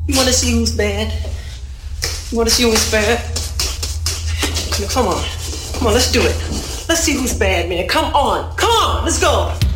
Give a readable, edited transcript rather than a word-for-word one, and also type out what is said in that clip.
You want to see who's bad? You want to see who's bad? Come on, let's do it. Let's see who's bad, man. Come on, let's go.